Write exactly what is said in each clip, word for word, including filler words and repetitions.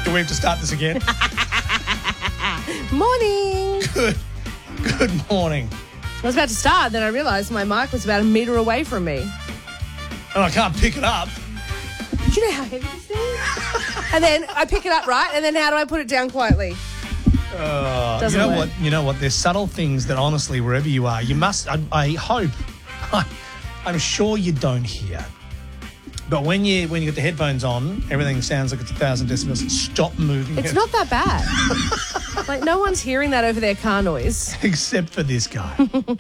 Do we have to start this again? Morning. Good. Good morning. I was about to start, then I realised my mic was about a metre away from me. And I can't pick it up. Do you know how heavy this thing is? And then I pick it up, right? And then how do I put it down quietly? Uh, Doesn't you know work. what? You know what? There's subtle things that honestly, wherever you are, you must. I, I hope. I, I'm sure you don't hear. But when you when you get the headphones on, everything sounds like it's a thousand decibels. Stop moving. It's it. not that bad. Like, no one's hearing that over their car noise. Except for this guy.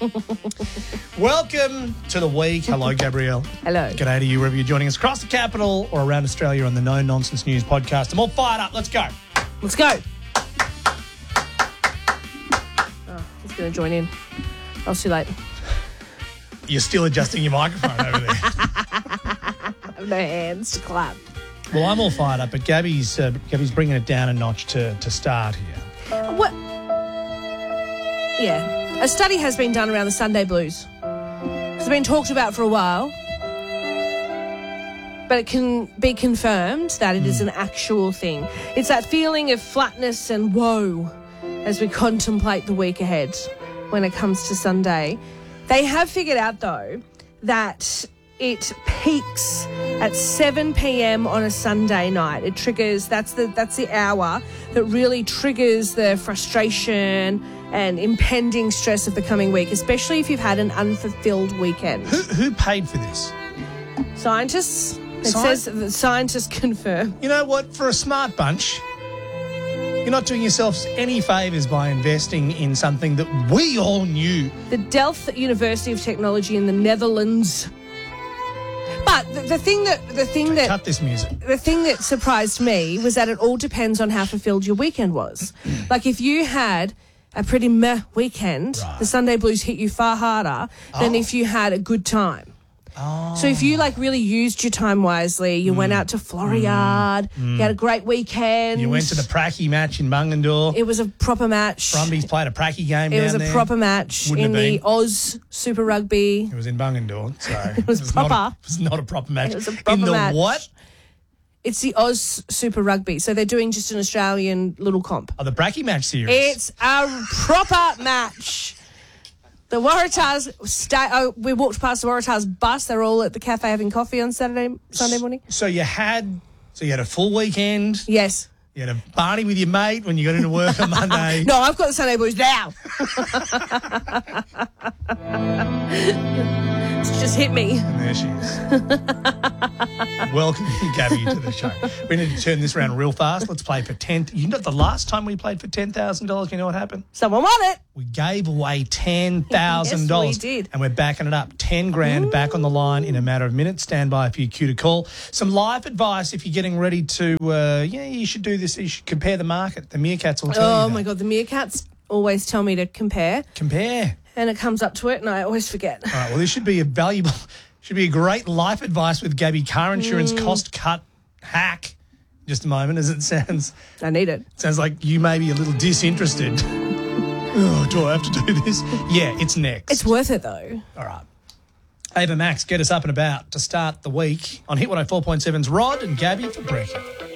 Welcome to the week. Hello, Gabrielle. Hello. G'day to you, wherever you're joining us across the capital or around Australia on the No Nonsense News podcast. I'm all fired up. Let's go. Let's go. Oh, he's going to join in. I was too late. You're still adjusting your microphone over there. I have no hands to clap. Well, I'm all fired up, but Gabby's uh, Gabby's bringing it down a notch to, to start here. What? Yeah. A study has been done around the Sunday blues. It's been talked about for a while, but it can be confirmed that it is an actual thing. It's that feeling of flatness and woe as we contemplate the week ahead when it comes to Sunday. They have figured out, though, that it peaks at seven p.m. on a Sunday night. It triggers, that's the that's the hour that really triggers the frustration and impending stress of the coming week, especially if you've had an unfulfilled weekend. Who, who paid for this? Scientists, it Sci- says that scientists confirm. You know what? For a smart bunch, you're not doing yourselves any favours by investing in something that we all knew. The Delft University of Technology in the Netherlands. But the, the thing that the thing that Cut this music. the thing that surprised me was that it all depends on how fulfilled your weekend was. Like, if you had a pretty meh weekend, Right. the Sunday blues hit you far harder than Oh. if you had a good time. Oh. So if you like really used your time wisely, you went out to Floriade, you had a great weekend. You went to the Pracky match in Bungendore. It was a proper match. Brumbies played a Pracky game It down was a there. proper match Wouldn't in have the been. Oz Super Rugby. It was in Bungendore, so it was Not a, proper. it was not a proper match. It was a in proper the match. what? It's the Oz Super Rugby. So they're doing just an Australian little comp. Oh, the Pracky match series. It's a proper match. The Waratahs, stay, oh, we walked past the Waratahs bus. They're all at the cafe having coffee on Saturday, Sunday morning. So you had, so you had a full weekend. Yes. You had a party with your mate when you got into work on Monday. No, I've got the Sunday blues now. It's just hit me. And there she is. Welcome, Gabby, to the show. We need to turn this around real fast. Let's play for ten. You know, the last time we played for ten thousand dollars, you know what happened? Someone won it. We gave away ten thousand dollars. Yes, we did. And we're backing it up. ten grand back on the line in a matter of minutes. Stand by if you're cue to call. Some life advice if you're getting ready to, uh, yeah, you should do this. You should compare the market. The meerkats will tell you Oh, that. my God. The meerkats always tell me to compare, Compare. and it comes up to it, and I always forget. All right, well, this should be a valuable, should be a great life advice with Gabby. Car insurance Mm. cost cut hack. Just a moment, as it sounds. I need it. Sounds like you may be a little disinterested. Oh, do I have to do this? Yeah, it's next. It's worth it, though. All right. Ava Max, get us up and about to start the week on Hit one oh four point seven's Rod and Gabby for breaking.